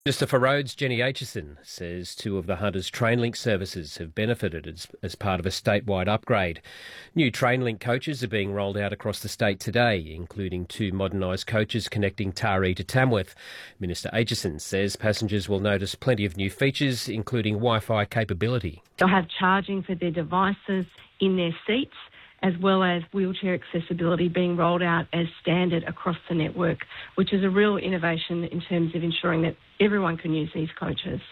Minister for Roads, Jenny Aitchison, says two of the Hunters Trainlink services have benefited as part of a statewide upgrade. New Trainlink coaches are being rolled out across the state today, including two modernised coaches connecting Taree to Tamworth. Minister Aitchison says passengers will notice plenty of new features, including Wi-Fi capability. They'll have charging for their devices in their seats, as well as wheelchair accessibility being rolled out as standard across the network, which is a real innovation in terms of ensuring that everyone can use these coaches.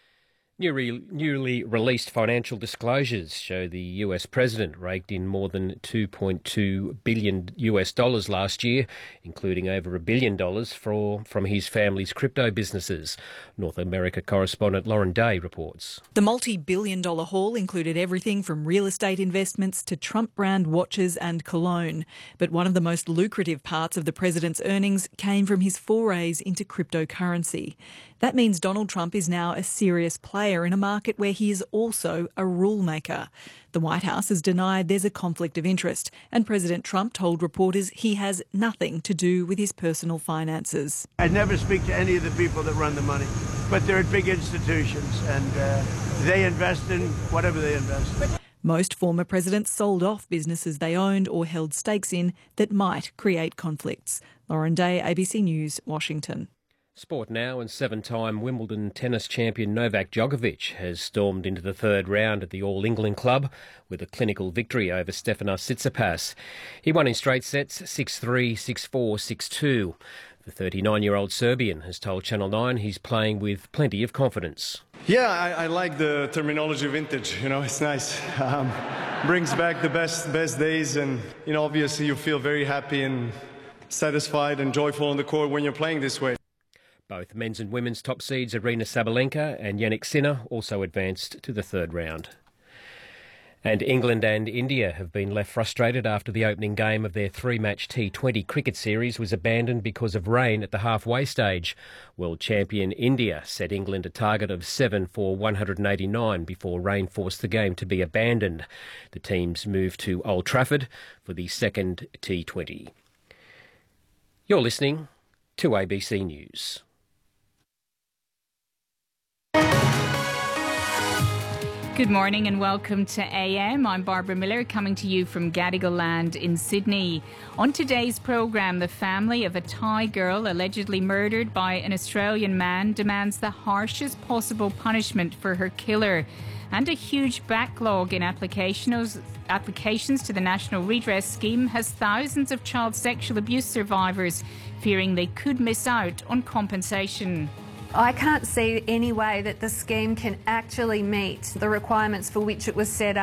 Newly released financial disclosures show the US president raked in more than $2.2 billion last year, including over $1 billion from his family's crypto businesses. North America correspondent Lauren Day reports. The multi-billion-dollar haul included everything from real estate investments to Trump brand watches and cologne. But one of the most lucrative parts of the president's earnings came from his forays into cryptocurrency. That means Donald Trump is now a serious player in a market where he is also a rule maker. The White House has denied there's a conflict of interest, and President Trump told reporters he has nothing to do with his personal finances. I never speak to any of the people that run the money, but they're at big institutions and they invest in whatever they invest in. Most former presidents sold off businesses they owned or held stakes in that might create conflicts. Lauren Day, ABC News, Washington. Sport now, and seven-time Wimbledon tennis champion Novak Djokovic has stormed into the third round at the All England Club with a clinical victory over Stefanos Tsitsipas. He won in straight sets 6-3, 6-4, 6-2. The 39-year-old Serbian has told Channel 9 he's playing with plenty of confidence. Yeah, I like the terminology vintage, it's nice. Brings back the best days, and, obviously you feel very happy and satisfied and joyful on the court when you're playing this way. Both men's and women's top seeds Aryna Sabalenka and Jannik Sinner also advanced to the third round. And England and India have been left frustrated after the opening game of their three-match T20 cricket series was abandoned because of rain at the halfway stage. World champion India set England a target of 7 for 189 before rain forced the game to be abandoned. The teams moved to Old Trafford for the second T20. You're listening to ABC News. Good morning and welcome to AM. I'm Barbara Miller, coming to you from Gadigal Land in Sydney. On today's programme, the family of a Thai girl allegedly murdered by an Australian man demands the harshest possible punishment for her killer. And a huge backlog in applications to the National Redress Scheme has thousands of child sexual abuse survivors fearing they could miss out on compensation. I can't see any way that the scheme can actually meet the requirements for which it was set up.